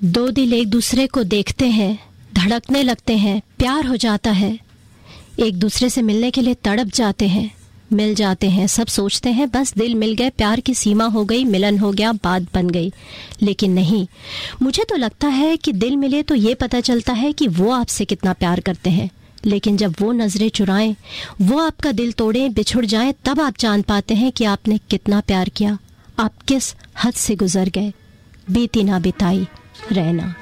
दो दिल एक दूसरे को देखते हैं, धड़कने लगते हैं, प्यार हो जाता है। एक दूसरे से मिलने के लिए तड़प जाते हैं, मिल जाते हैं, सब सोचते हैं बस दिल मिल गए, प्यार की सीमा हो गई, मिलन हो गया, बात बन गई। लेकिन नहीं, मुझे तो लगता है कि दिल मिले तो ये पता चलता है कि वो आपसे कितना प्यार करते हैं। लेकिन जब वो नज़रें चुराएं, वो आपका दिल तोड़ें, बिछुड़ जाएं, तब आप जान पाते हैं कि आपने कितना प्यार किया, आप किस हद से गुजर गए। बीती ना बिताई रहना।